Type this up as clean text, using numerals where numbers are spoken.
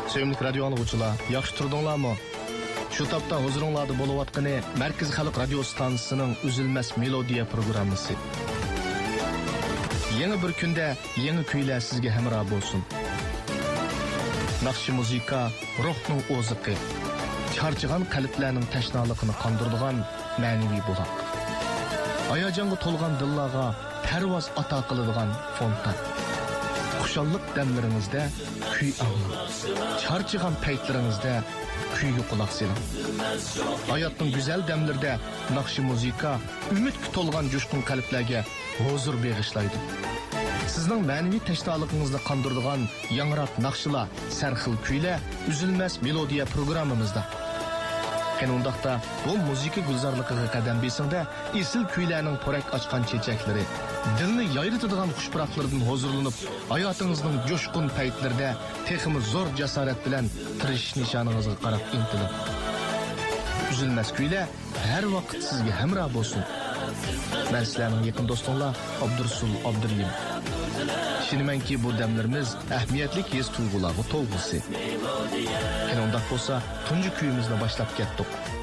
Sevimli radio anlıqçılar, yaxşı turdunlarmı? Şu tapda huzuringlarda bo'layotgani Markaz Xalq radio stansiyasining Üzülmez Melodiya programmasi. Yeni bir kunda yeni kuylar sizga hamroh bo'lsin. Naqshi muzika ruhning o'ziqi, charchagan qalblarning tashnaligini qondiradigan ma'naviy buloq. Hayajonga to'lgan dillarga parvoz ato qiladigan fontan. Xushallik damlaringizda kuy anglang. Charchagan paytlaringizda kuyga quloq soling. Hayotning go'zal damlarida naqshi muzika umidga to'lgan jo'shqin qalblarga huzur bag'ishlaydi. Sizning ma'naviy tashnoligingizni qondiradigan yangroq naqshlar, sarxil kuylar Üzülmez Melodiya programmamizda. Undaqda bu muzika gulzorligiga qadam besingda esil kuylarning porak ochgan chechaklari, dilni yayritadigan xushpuroqlardan huzurlanib, hayotingizning jo'shqin paytlarida texmi zo'r jasorat bilan tirishish nishoningizga qarab intiling. Üzülmez kuylar har vaqt sizga hamroh bo'lsin. Men sizlarning yaqin do'stinglar Abdursul Abduriyim. Düşünümenki bu demlerimiz ehmiyetli his tuyg'ularga to'lg'isi. Undaq bo'lsa, tunji kuyimizni boshlab ketdik.